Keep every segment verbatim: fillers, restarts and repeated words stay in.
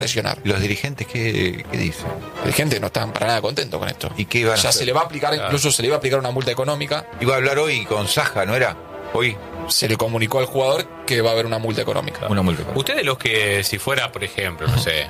presionar. ¿Los dirigentes qué, qué dicen? Los dirigentes no están para nada contentos con esto. ¿Y qué iban a O sea, hacer? se le va a aplicar, Claro. incluso se le iba a aplicar una multa económica. Iba a hablar hoy con Saja, ¿no era? Hoy. Se le comunicó al jugador que va a haber una multa económica. Una multa. Ustedes los que, si fuera, por ejemplo, no sé,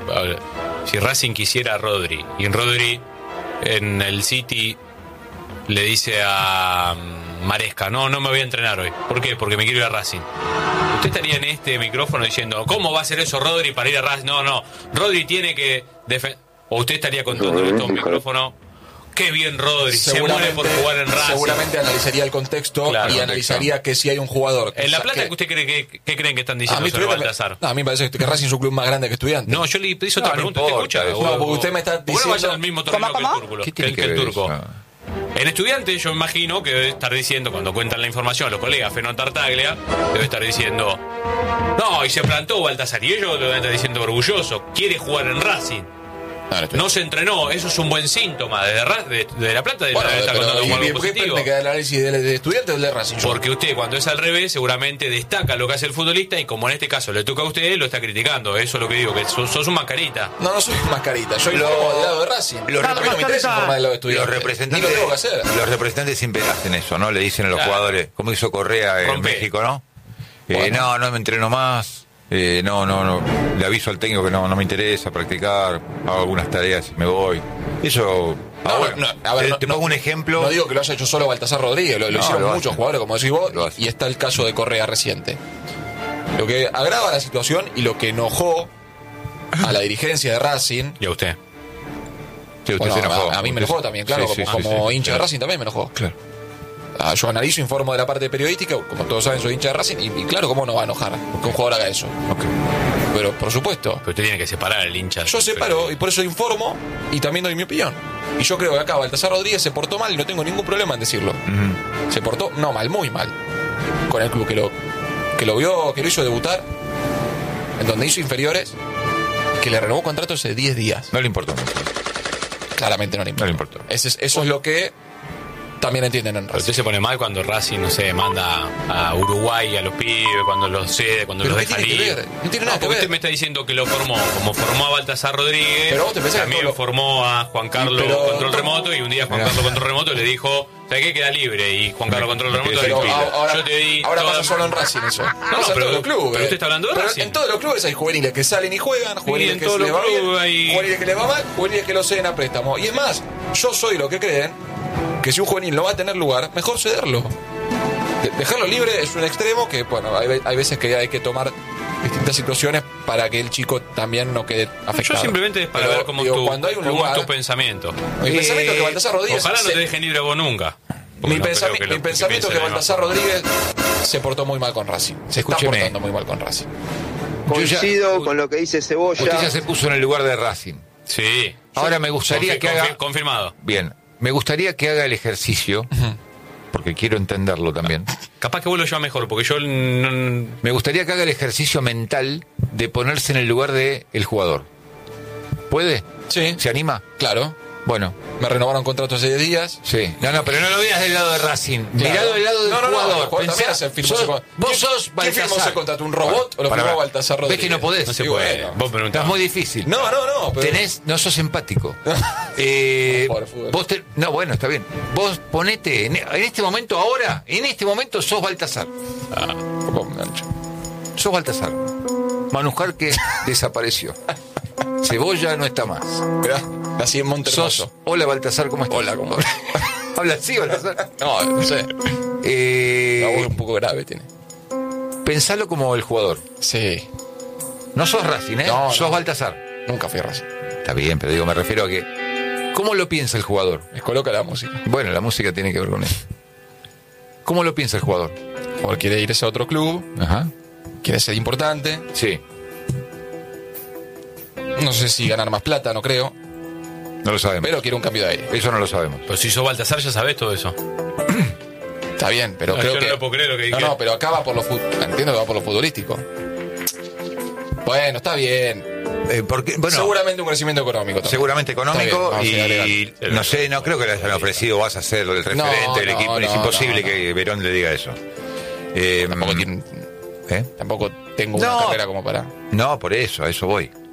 si Racing quisiera a Rodri, y Rodri en el City le dice a Maresca, no, no me voy a entrenar hoy. ¿Por qué? Porque me quiero ir a Racing. Usted estaría en este micrófono diciendo, ¿cómo va a hacer eso Rodri para ir a Racing? No, no, Rodri tiene que defender. O usted estaría contando en estos micrófonos, qué bien Rodri, se muere por jugar en Racing. Seguramente analizaría el contexto Claro, y contexto. analizaría que si hay un jugador. En La Plata, que ¿qué usted cree que, qué creen que están a diciendo mí, sobre Estudiantes me- Baltasar? no, a mí me parece que Racing es un club más grande que Estudiantes. No, yo le hice No, otra no pregunta. ¿Usted importa escucha? eso. O- No, porque o- usted me está o bueno, diciendo- vayan al mismo terreno ¿Cómo, que el cómo? turco. ¿Qué que tiene el, que que el ver turco. eso? En Estudiantes yo me imagino que debe estar diciendo, cuando cuentan la información, los colegas Feno Tartaglia, debe estar diciendo, no, y se plantó Baltasar, y ellos lo deben estar diciendo orgulloso, quiere jugar en Racing. No, no, No se entrenó, eso es un buen síntoma. De, Ra- de, de La Plata de Bueno, está pero contando ¿y como algo por qué positivo. me queda el análisis de, de Estudiantes o el de Racing? Porque usted, cuando es al revés, seguramente destaca lo que hace el futbolista y como en este caso le toca a usted, lo está criticando. Eso es lo que digo, que sos, sos un mascarita. No, no soy mascarita, yo Lo- informo del lado de Racing. lo- a mí no me interesa informar del lado de Estudiantes. Los Ni representantes, lo tengo que hacer. los representantes siempre hacen eso, ¿no? Le dicen a los Claro. jugadores, como hizo Correa en Rompe. México, ¿no? Eh, Bueno. no, no me entreno más. Eh, no, no, no. Le aviso al técnico que no, no me interesa practicar. Hago algunas tareas y me voy. Eso. No, ahora, no, a ver, te, no, te no, pongo un ejemplo. No digo que lo haya hecho solo Baltasar Rodríguez, lo, lo No, hicieron lo muchos hacen. jugadores, como decís vos, Lo hacen. y está el caso de Correa reciente. Lo que agrava la situación y lo que enojó a la dirigencia de Racing. Y a usted. Sí, usted Bueno, se enojó. a, a mí me Usted- enojó también, claro, Sí, sí, como, sí, como sí, hincha claro. de Racing también me enojó. Claro. Ah, yo analizo, informo de la parte periodística, como todos saben soy hincha de Racing, y, y claro, ¿cómo no va a enojar que un jugador haga eso? Ok. Pero por supuesto, Pero usted tiene que separar al hincha. yo separo y por eso informo y también doy mi opinión. Y yo creo que acá Baltasar Rodríguez se portó mal y no tengo ningún problema en decirlo. Ujú. Se portó, no mal, muy mal, con el club que lo, que lo vio, que lo hizo debutar, en donde hizo inferiores, que le renovó contrato hace diez días. No le importó mucho. Claramente no le importa. No le importó. Ese es- eso es lo que también entienden en Pero Racing. usted se pone mal cuando Racing, no sé, manda a Uruguay a los pibes, cuando los cede, cuando ¿Pero los qué deja tiene que libres. ver? No tiene nada que porque ver. usted me está diciendo que lo formó, como formó a Baltasar Rodríguez, Pero vos te pensás que también todo lo- formó a Juan Carlos pero- Control Remoto, y un día Juan Mirá. Carlos Control Remoto le dijo, ¿sabes qué? Queda libre, y Juan Carlos Control Remoto le Pero dijo, ahora, ahora- yo te di ahora toda- pasa solo en Racing eso. Pasa en pero- todos los clubes. pero usted está hablando de Pero Racing. En todos los clubes hay juveniles que salen y juegan, juveniles en que todos se les los va bien, clubes hay- juveniles que les va mal, juveniles que lo ceden a préstamo. Y es más, yo soy lo que creen que si un juvenil no va a tener lugar, mejor cederlo. De- dejarlo libre es un extremo que, bueno, hay, ve- hay veces que hay que tomar distintas situaciones para que el chico también no quede afectado. Yo simplemente es para Pero, ver cómo, digo, es tu, cuando hay un cómo lugar, es tu pensamiento. mi pensamiento es que Baltasar Rodríguez Ojalá no se- te dejen libre a vos nunca. Porque Mi, no pensami- creo que lo- mi pensamiento es que piensen Baltasar además. Rodríguez se portó muy mal con Racing. Se está Escúcheme. portando muy mal con Racing. Yo ya- Coincido con lo que dice Cebolla. Usted ya se puso en el lugar de Racing. Sí. Ahora me gustaría Confi- que haga. confi- Confirmado. Bien, me gustaría que haga el ejercicio, porque quiero entenderlo también. Capaz que vos lo llevas mejor, porque yo no- Me gustaría que haga el ejercicio mental de ponerse en el lugar del jugador. ¿Puede? Sí, ¿Se anima? claro. Bueno, Me renovaron contrato hace diez días. sí. No, no, pero no lo veas del lado de Racing. Claro. Mirado del lado del No, no, no, jugador. el jugador Pensá, también hace firmó sos- ese con- vos ¿Quién- sos ¿Quién firmó Baltasar. ese contrato? ¿Un robot o lo Pará, firmó pará. Baltasar Ves Rodríguez? que no podés. no se Y puede. bueno. Vos preguntás. Estás muy difícil. No, no, no. Pero... Tenés, no sos empático. Eh, Por fútbol. vos te- no, bueno, está bien. Vos ponete, en, en este momento, ahora, en este momento sos Baltasar. Poco me engancho. Sos Baltasar. Manujar que desapareció. Cebolla no está más. Mirá, nací en Monte Sos, Hermoso. hola Baltasar, ¿cómo estás? Hola, ¿cómo? Habla así, Baltasar. No, no sé. Eh, La voz un poco grave tiene. pensalo como el jugador. Sí. No sos Racing, ¿eh? No, sos no. Baltasar. Nunca fui a Racing. Está bien, pero digo, me refiero a que... ¿Cómo lo piensa el jugador? Me coloca la música. Bueno, la música tiene que ver con eso. ¿Cómo lo piensa el jugador? O quiere irse a otro club, Ajá. quiere ser importante. Sí, No sé si ganar más plata, no creo. no lo sabemos. Pero quiere un cambio de aire. Eso no lo sabemos. Pero si sos Baltasar ya sabés todo eso. Está bien, pero No, creo yo que. no lo puedo creer lo que No, dije. no, pero acá va por lo fut- entiendo que va por lo futbolístico. Bueno, está bien. Eh, porque, bueno, Seguramente un crecimiento económico también. seguramente económico Está bien, vamos a y llegar no sé, no creo que le hayan ofrecido vas a ser el referente No, del no, equipo. no, es imposible no, que Verón le diga eso. Eh, Tampoco, tiene- ¿eh? tampoco tengo una No. carrera como para. No, por eso, a eso voy.